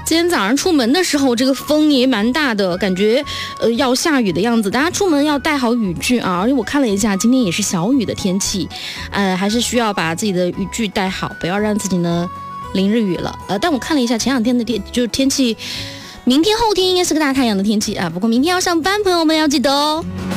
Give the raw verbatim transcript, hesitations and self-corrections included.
今天早上出门的时候，这个风也蛮大的，感觉呃要下雨的样子，大家出门要带好雨具啊。而且我看了一下，今天也是小雨的天气，呃，还是需要把自己的雨具带好，不要让自己呢淋日雨了。呃，但我看了一下前两天的天，就是天气，明天后天应该是个大太阳的天气啊。不过明天要上班，朋友们要记得哦。